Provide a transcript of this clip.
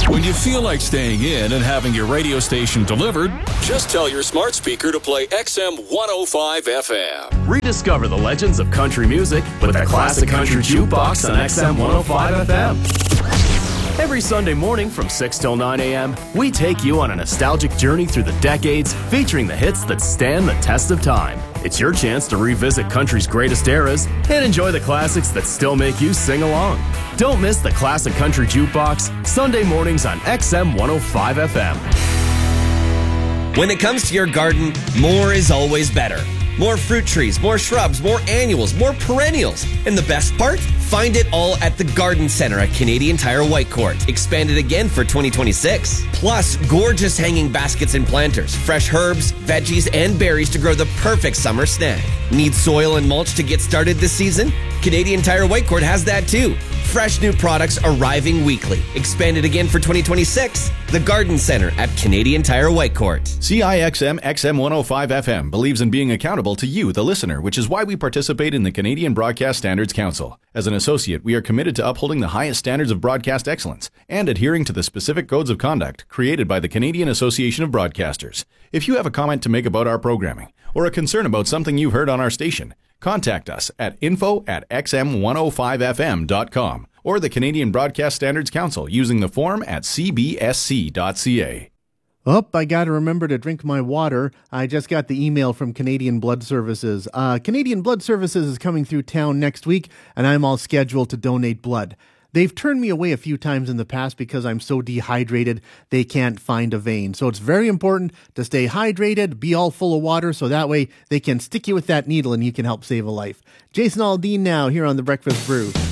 When you feel like staying in and having your radio station delivered, just tell your smart speaker to play XM 105 FM. Rediscover the legends of country music with the Classic Country Jukebox on XM 105 FM. Every Sunday morning from 6 till 9 a.m., we take you on a nostalgic journey through the decades, featuring the hits that stand the test of time. It's your chance to revisit country's greatest eras and enjoy the classics that still make you sing along. Don't miss the Classic Country Jukebox, Sunday mornings on XM 105 FM. When it comes to your garden, more is always better. More fruit trees, more shrubs, more annuals, more perennials. And the best part? Find it all at the Garden Center at Canadian Tire Whitecourt. Expanded again for 2026. Plus, gorgeous hanging baskets and planters, fresh herbs, veggies, and berries to grow the perfect summer snack. Need soil and mulch to get started this season? Canadian Tire Whitecourt has that too. Fresh new products arriving weekly. Expanded again for 2026. The Garden Center at Canadian Tire Whitecourt. CIXM XM 105 FM believes in being accountable to you, the listener, which is why we participate in the Canadian Broadcast Standards Council. As an associate, we are committed to upholding the highest standards of broadcast excellence and adhering to the specific codes of conduct created by the Canadian Association of Broadcasters. If you have a comment to make about our programming or a concern about something you've heard on our station, contact us at info@xm105fm.com or the Canadian Broadcast Standards Council using the form at cbsc.ca. Oh, I got to remember to drink my water. I just got the email from Canadian Blood Services. Canadian Blood Services is coming through town next week, and I'm all scheduled to donate blood. They've turned me away a few times in the past because I'm so dehydrated they can't find a vein. So it's very important to stay hydrated, be all full of water, so that way they can stick you with that needle and you can help save a life. Jason Aldean now here on The Breakfast Brew.